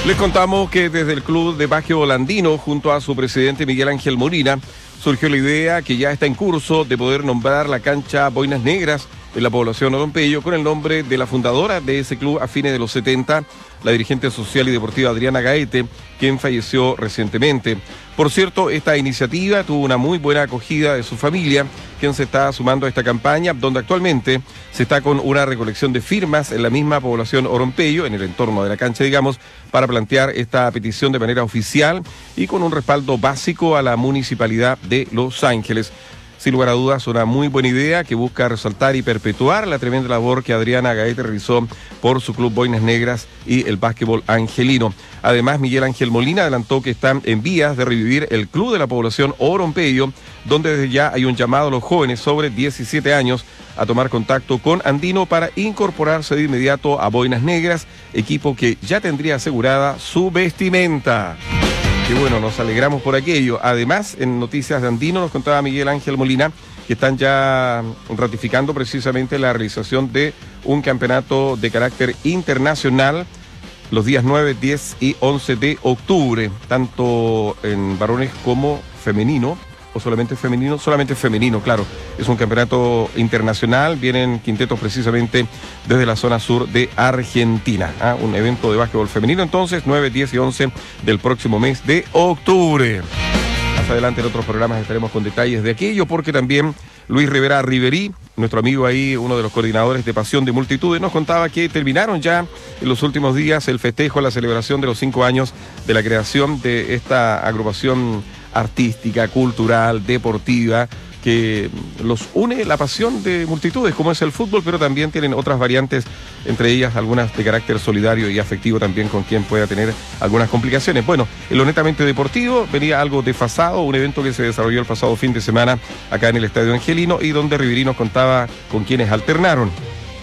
Les contamos que desde el Club de Básquetbol Andino, junto a su presidente Miguel Ángel Molina, surgió la idea que ya está en curso de poder nombrar la cancha Boinas Negras en la población Oronpello con el nombre de la fundadora de ese club a fines de los 70, la dirigente social y deportiva Adriana Gaete, quien falleció recientemente. Por cierto, esta iniciativa tuvo una muy buena acogida de su familia, quien se está sumando a esta campaña, donde actualmente se está con una recolección de firmas en la misma población Oronpello, en el entorno de la cancha, digamos, para plantear esta petición de manera oficial y con un respaldo básico a la municipalidad de Los Ángeles. Sin lugar a dudas, una muy buena idea que busca resaltar y perpetuar la tremenda labor que Adriana Gaete realizó por su club Boinas Negras y el básquetbol angelino. Además, Miguel Ángel Molina adelantó que están en vías de revivir el club de la población Oronpello, donde desde ya hay un llamado a los jóvenes sobre 17 años a tomar contacto con Andino para incorporarse de inmediato a Boinas Negras, equipo que ya tendría asegurada su vestimenta. Y bueno, nos alegramos por aquello. Además, en Noticias de Andino nos contaba Miguel Ángel Molina que están ya ratificando precisamente la realización de un campeonato de carácter internacional los días 9, 10 y 11 de octubre, tanto en varones como femenino. ¿O solamente femenino? Solamente femenino, claro. Es un campeonato internacional, vienen quintetos precisamente desde la zona sur de Argentina. Un evento de básquetbol femenino, entonces, 9, 10 y 11 del próximo mes de octubre. Más adelante en otros programas estaremos con detalles de aquello, porque también Luis Rivera Riverí, nuestro amigo ahí, uno de los coordinadores de Pasión de Multitudes, nos contaba que terminaron ya en los últimos días el festejo, la celebración de los 5 años de la creación de esta agrupación artística, cultural, deportiva, que los une la pasión de multitudes, como es el fútbol, pero también tienen otras variantes, entre ellas algunas de carácter solidario y afectivo también con quien pueda tener algunas complicaciones. Bueno, en lo netamente deportivo venía algo desfasado, un evento que se desarrolló el pasado fin de semana acá en el Estadio Angelino y donde Riverí nos contaba con quienes alternaron.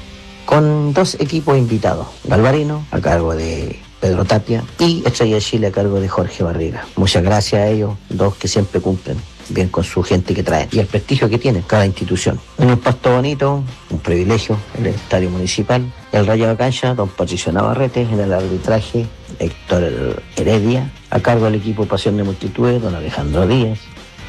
Con 2 equipos invitados, Galvarino a cargo de Pedro Tapia y Estrella de Chile a cargo de Jorge Barriga. Muchas gracias a ellos, 2 que siempre cumplen bien con su gente que traen y el prestigio que tiene cada institución. En un pasto bonito, un privilegio, en el estadio municipal, el Rayo de Cancha, don Patricio Navarrete, en el arbitraje, Héctor Heredia, a cargo del equipo Pasión de Multitudes, don Alejandro Díaz.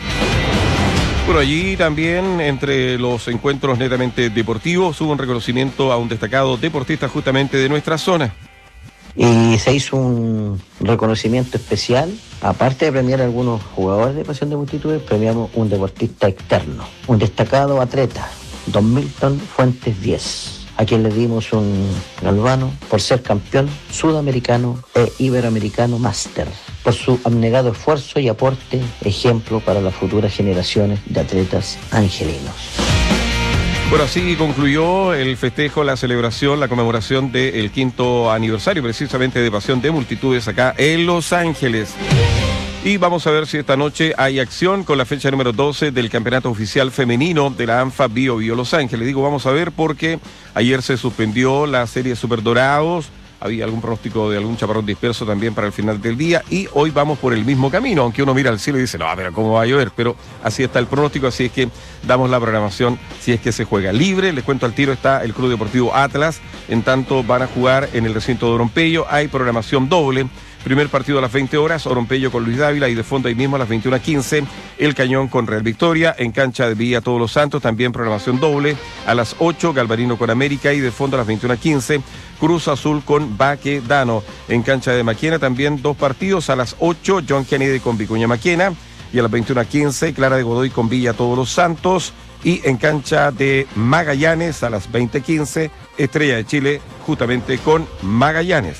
Bueno, allí también, entre los encuentros netamente deportivos, hubo un reconocimiento a un destacado deportista justamente de nuestra zona. Y se hizo un reconocimiento especial, aparte de premiar a algunos jugadores de Pasión de Multitudes, premiamos un deportista externo, un destacado atleta, don Milton Fuentes 10, a quien le dimos un galvano por ser campeón sudamericano e iberoamericano máster, por su abnegado esfuerzo y aporte, ejemplo para las futuras generaciones de atletas angelinos. Bueno, así concluyó el festejo, la celebración, la conmemoración del 5º aniversario precisamente de Pasión de Multitudes acá en Los Ángeles. Y vamos a ver si esta noche hay acción con la fecha número 12 del Campeonato Oficial Femenino de la ANFA Bio Bio Los Ángeles. Digo, vamos a ver porque ayer se suspendió la serie Super Dorados. Había algún pronóstico de algún chaparrón disperso también para el final del día y hoy vamos por el mismo camino, aunque uno mira al cielo y dice, no, pero ¿cómo va a llover? Pero así está el pronóstico, así es que damos la programación si es que se juega libre. Les cuento al tiro, está el Club Deportivo Atlas, en tanto van a jugar en el recinto de Oronpello, hay programación doble. Primer partido a las 20 horas, Oronpello con Luis Dávila y de fondo ahí mismo a las 21:15, El Cañón con Real Victoria, en cancha de Villa Todos los Santos, también programación doble, a las 8, Galvarino con América y de fondo a las 21:15, Cruz Azul con Baquedano, en cancha de Maquena también 2 partidos, a las 8, John Kennedy con Vicuña Maquena y a las 21:15, Clara de Godoy con Villa Todos los Santos y en cancha de Magallanes a las 20:15, Estrella de Chile justamente con Magallanes.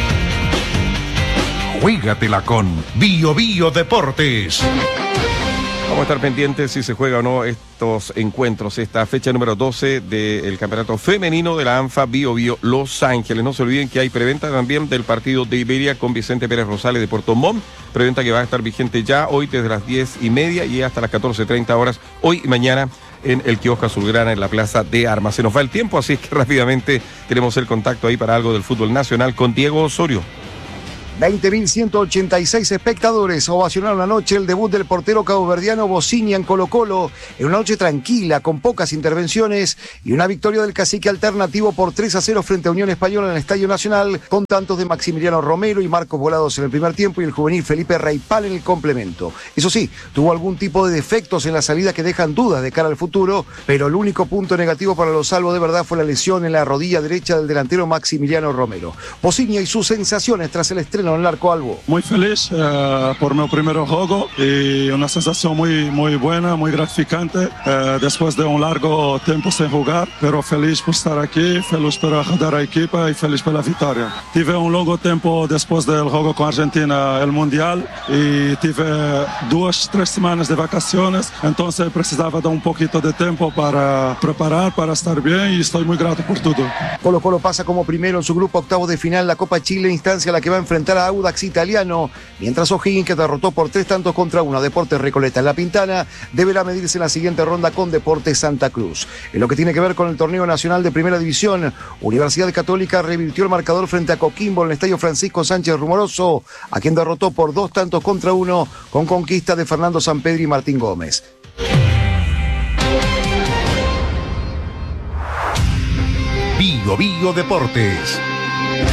Juégatela con Bio Bio Deportes. Vamos a estar pendientes si se juega o no estos encuentros, esta fecha número 12 del campeonato femenino de la ANFA Bio Bio Los Ángeles. No se olviden que hay preventa también del partido de Iberia con Vicente Pérez Rosales de Puerto Montt, preventa que va a estar vigente ya hoy desde las 10:30 y hasta las 14:30 horas, hoy y mañana en el kiosco Azulgrana en la Plaza de Armas. Se nos va el tiempo, así es que rápidamente tenemos el contacto ahí para algo del fútbol nacional con Diego Osorio. 20.186 espectadores ovacionaron anoche el debut del portero caboverdiano Bosigna en Colo-Colo, en una noche tranquila, con pocas intervenciones y una victoria del cacique alternativo por 3-0 frente a Unión Española en el Estadio Nacional, con tantos de Maximiliano Romero y Marcos Volados en el primer tiempo y el juvenil Felipe Reipal en el complemento. Eso sí, tuvo algún tipo de defectos en la salida que dejan dudas de cara al futuro, pero el único punto negativo para los salvos de verdad fue la lesión en la rodilla derecha del delantero Maximiliano Romero. Bosigna y sus sensaciones tras el estreno en el Arco Albo. Muy feliz por mi primer juego y una sensación muy buena, muy gratificante después de un largo tiempo sin jugar, pero feliz por estar aquí, feliz por ayudar a la equipa y feliz por la victoria. Tive un largo tiempo después del juego con Argentina, el Mundial, y tive 2-3 semanas de vacaciones, entonces precisaba de un poquito de tiempo para preparar, para estar bien y estoy muy grato por todo. Colo-Colo pasa como primero en su grupo octavos de final la Copa Chile, instancia a la que va a enfrentar a Audax Italiano, mientras O'Higgins, que derrotó por 3-1 a Deportes Recoleta en La Pintana, deberá medirse en la siguiente ronda con Deportes Santa Cruz. En lo que tiene que ver con el torneo nacional de Primera División, Universidad Católica revirtió el marcador frente a Coquimbo en el Estadio Francisco Sánchez Rumoroso, a quien derrotó por 2-1 con conquista de Fernando Sampedri y Martín Gómez. Bio Bio Deportes.